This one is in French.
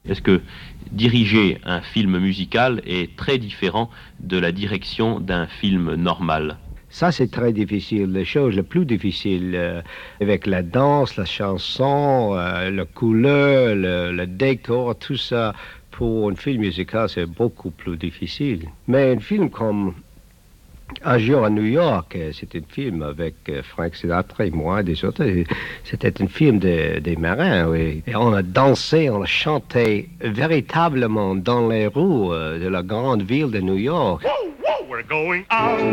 Est-ce que diriger un film musical est très différent de la direction d'un film normal? Ça, c'est très difficile. La chose la plus difficile, avec la danse, la chanson, la couleur, le décor, tout ça, pour un film musical, c'est beaucoup plus difficile. Mais un film comme Un jour à New York, c'était un film avec Frank Sinatra et moi, des autres. C'était un film des marins, oui. Et on a dansé, on a chanté véritablement dans les rues de la grande ville de New York. We're going out.